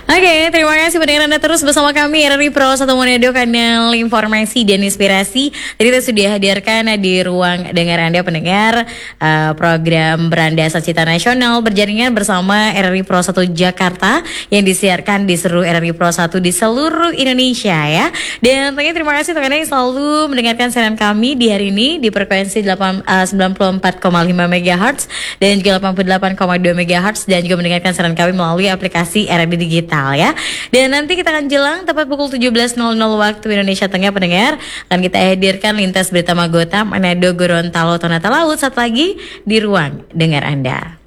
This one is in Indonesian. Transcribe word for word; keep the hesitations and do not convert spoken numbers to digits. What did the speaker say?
Oke, terima kasih pendengar Anda terus bersama kami R R I Pro satu Manado, kanal informasi dan inspirasi. Tadi kita sudah hadirkan di ruang dengar Anda pendengar uh, program Beranda Cita Nasional berjaringan bersama R R I Pro satu Jakarta yang disiarkan di seluruh R R I Pro satu di seluruh Indonesia ya. Dan tentunya terima kasih untuk Anda yang selalu mendengarkan siaran kami di hari ini di frekuensi sembilan puluh empat koma lima megahertz dan juga delapan puluh delapan koma dua megahertz dan juga mendengarkan siaran kami melalui aplikasi R R I Digital ya. Dan nanti kita akan jelang tepat pukul tujuh belas nol nol waktu Indonesia Tengah pendengar akan kita hadirkan lintas berita Magota, Manado, Gorontalo, Tonata Laut saat lagi di ruang dengar Anda.